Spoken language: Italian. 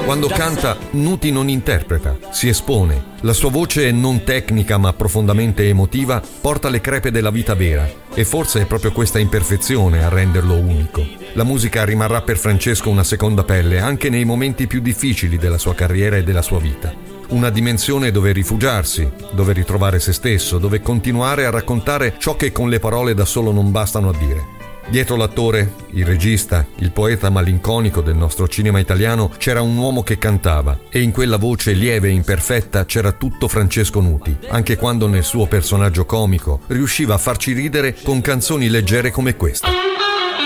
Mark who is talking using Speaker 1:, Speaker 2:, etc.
Speaker 1: Quando canta, Nuti non interpreta, si espone. La sua voce non tecnica ma profondamente emotiva porta le crepe della vita vera, e forse è proprio questa imperfezione a renderlo unico. La musica rimarrà per Francesco una seconda pelle anche nei momenti più difficili della sua carriera e della sua vita. Una dimensione dove rifugiarsi, dove ritrovare se stesso, dove continuare a raccontare ciò che con le parole da solo non bastano a dire. Dietro l'attore, il regista, il poeta malinconico del nostro cinema italiano c'era un uomo che cantava, e in quella voce lieve e imperfetta c'era tutto Francesco Nuti, anche quando nel suo personaggio comico riusciva a farci ridere con canzoni leggere come questa.